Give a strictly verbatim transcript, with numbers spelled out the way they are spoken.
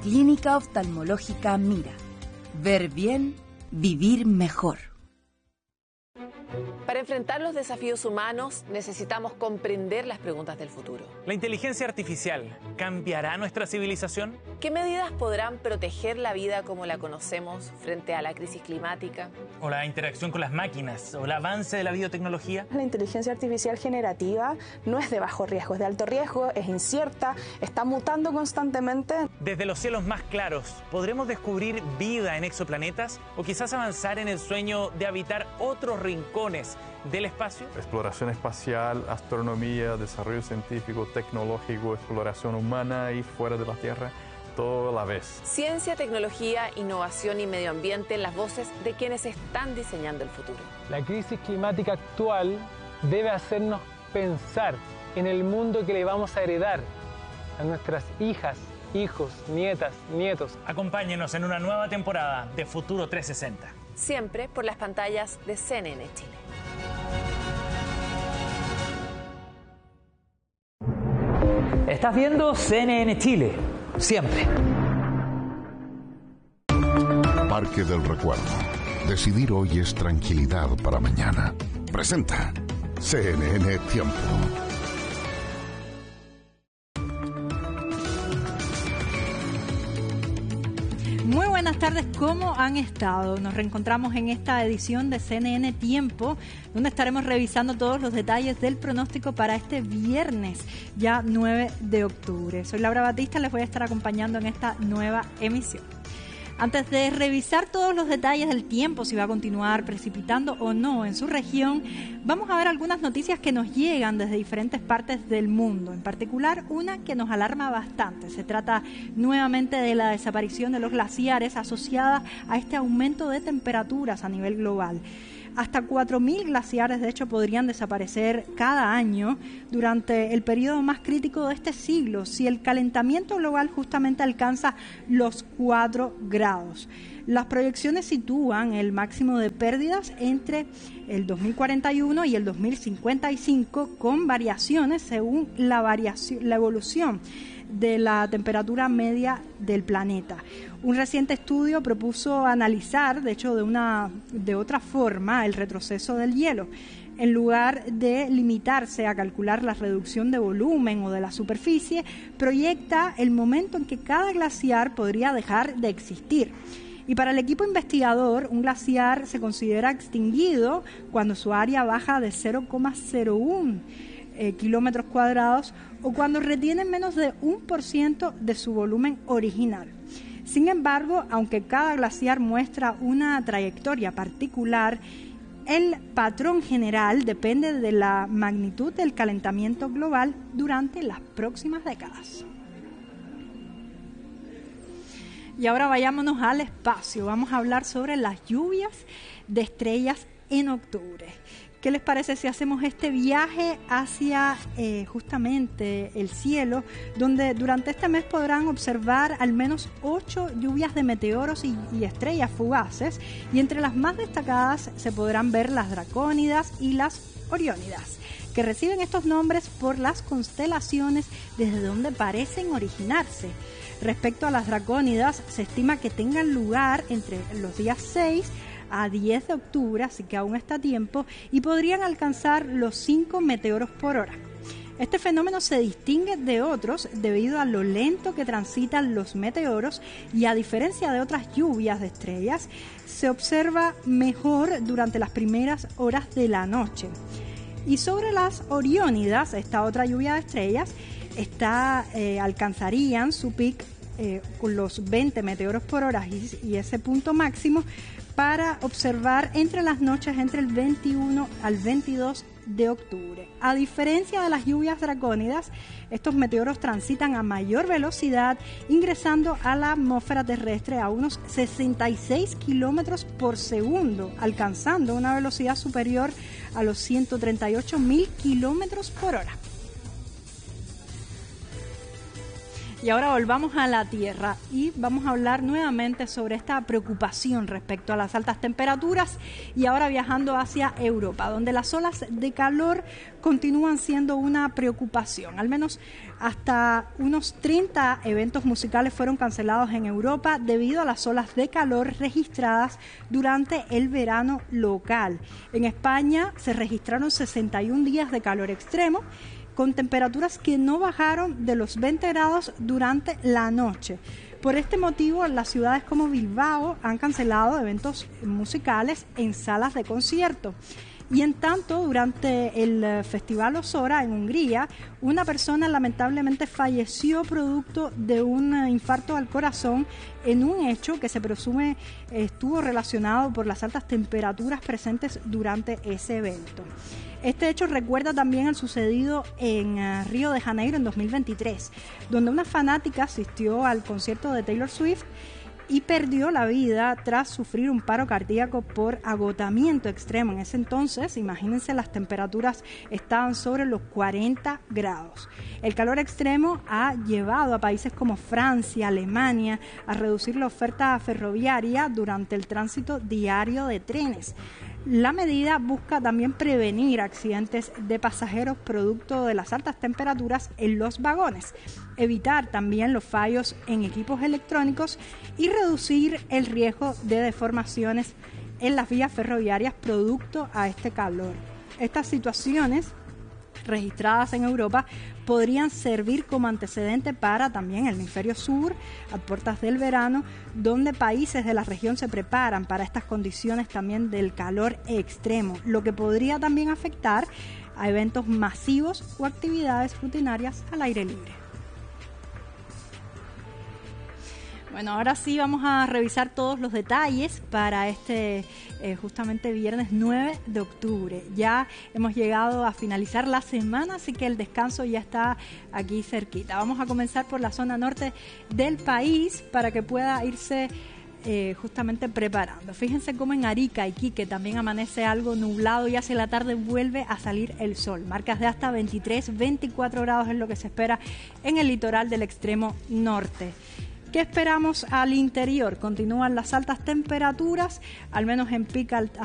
Clínica Oftalmológica Mira. Ver bien, vivir mejor. Para enfrentar los desafíos humanos necesitamos comprender las preguntas del futuro. ¿La inteligencia artificial cambiará nuestra civilización? ¿Qué medidas podrán proteger la vida como la conocemos frente a la crisis climática? ¿O la interacción con las máquinas? ¿O el avance de la biotecnología? La inteligencia artificial generativa no es de bajo riesgo, es de alto riesgo, es incierta, está mutando constantemente. Desde los cielos más claros, ¿podremos descubrir vida en exoplanetas? ¿O quizás avanzar en el sueño de habitar otros rincones del espacio? Exploración espacial, astronomía, desarrollo científico, tecnológico, exploración humana y fuera de la Tierra, todo a la vez. Ciencia, tecnología, innovación y medio ambiente en las voces de quienes están diseñando el futuro. La crisis climática actual debe hacernos pensar en el mundo que le vamos a heredar a nuestras hijas, hijos, nietas, nietos. Acompáñenos en una nueva temporada de Futuro trescientos sesenta. Siempre por las pantallas de C N N Chile. Estás viendo C N N Chile, siempre. Parque del Recuerdo. Decidir hoy es tranquilidad para mañana. Presenta C N N Tiempo. Muy buenas tardes, ¿cómo han estado? Nos reencontramos en esta edición de C N N Tiempo, donde estaremos revisando todos los detalles del pronóstico para este viernes, ya nueve de octubre. Soy Laura Batista, les voy a estar acompañando en esta nueva emisión. Antes de revisar todos los detalles del tiempo, si va a continuar precipitando o no en su región, vamos a ver algunas noticias que nos llegan desde diferentes partes del mundo. En particular, una que nos alarma bastante. Se trata nuevamente de la desaparición de los glaciares asociada a este aumento de temperaturas a nivel global. Hasta cuatro mil glaciares, de hecho, podrían desaparecer cada año durante el periodo más crítico de este siglo, si el calentamiento global justamente alcanza los cuatro grados. Las proyecciones sitúan el máximo de pérdidas entre el dos mil cuarenta y uno y el dos mil cincuenta y cinco, con variaciones según la, variación, la evolución de la temperatura media del planeta. Un reciente estudio propuso analizar, de hecho de una de otra forma, el retroceso del hielo. En lugar de limitarse a calcular la reducción de volumen o de la superficie, proyecta el momento en que cada glaciar podría dejar de existir. Y para el equipo investigador, un glaciar se considera extinguido cuando su área baja de cero coma cero uno eh, kilómetros cuadrados o cuando retiene menos de un por ciento de su volumen original. Sin embargo, aunque cada glaciar muestra una trayectoria particular, el patrón general depende de la magnitud del calentamiento global durante las próximas décadas. Y ahora vayámonos al espacio. Vamos a hablar sobre las lluvias de estrellas en octubre. ¿Qué les parece si hacemos este viaje hacia eh, justamente el cielo, donde durante este mes podrán observar al menos ocho lluvias de meteoros y, y estrellas fugaces, y entre las más destacadas se podrán ver las Dracónidas y las Oriónidas, que reciben estos nombres por las constelaciones desde donde parecen originarse. Respecto a las Dracónidas, se estima que tengan lugar entre los días seis a diez de octubre, así que aún está a tiempo, y podrían alcanzar los cinco meteoros por hora. Este fenómeno se distingue de otros debido a lo lento que transitan los meteoros y, a diferencia de otras lluvias de estrellas, se observa mejor durante las primeras horas de la noche. Y sobre las Oriónidas, esta otra lluvia de estrellas, está, eh, alcanzarían su pic eh, con los veinte meteoros por hora y, y ese punto máximo para observar entre las noches entre el veintiuno al veintidós de octubre. A diferencia de las lluvias dracónidas, estos meteoros transitan a mayor velocidad, ingresando a la atmósfera terrestre a unos sesenta y seis kilómetros por segundo, alcanzando una velocidad superior a los ciento treinta y ocho mil kilómetros por hora. Y ahora volvamos a la Tierra y vamos a hablar nuevamente sobre esta preocupación respecto a las altas temperaturas y ahora viajando hacia Europa, donde las olas de calor continúan siendo una preocupación. Al menos hasta unos treinta eventos musicales fueron cancelados en Europa debido a las olas de calor registradas durante el verano local. En España se registraron sesenta y un días de calor extremo, con temperaturas que no bajaron de los veinte grados durante la noche. Por este motivo, las ciudades como Bilbao han cancelado eventos musicales en salas de concierto. Y en tanto, durante el Festival Osora en Hungría, una persona lamentablemente falleció producto de un infarto al corazón en un hecho que se presume estuvo relacionado por las altas temperaturas presentes durante ese evento. Este hecho recuerda también el sucedido en uh, Río de Janeiro en dos mil veintitrés, donde una fanática asistió al concierto de Taylor Swift y perdió la vida tras sufrir un paro cardíaco por agotamiento extremo. En ese entonces, imagínense, las temperaturas estaban sobre los cuarenta grados. El calor extremo ha llevado a países como Francia, Alemania, a reducir la oferta ferroviaria durante el tránsito diario de trenes. La medida busca también prevenir accidentes de pasajeros producto de las altas temperaturas en los vagones, evitar también los fallos en equipos electrónicos y reducir el riesgo de deformaciones en las vías ferroviarias producto a este calor. Estas situaciones registradas en Europa podrían servir como antecedente para también el hemisferio sur, a puertas del verano, donde países de la región se preparan para estas condiciones también del calor extremo, lo que podría también afectar a eventos masivos o actividades rutinarias al aire libre. Bueno, ahora sí vamos a revisar todos los detalles para este eh, justamente viernes nueve de octubre. Ya hemos llegado a finalizar la semana, así que el descanso ya está aquí cerquita. Vamos a comenzar por la zona norte del país para que pueda irse eh, justamente preparando. Fíjense cómo en Arica, Iquique, también amanece algo nublado y hacia la tarde vuelve a salir el sol. Marcas de hasta veintitrés, veinticuatro grados es lo que se espera en el litoral del extremo norte. ¿Qué esperamos al interior? Continúan las altas temperaturas, al menos en Pica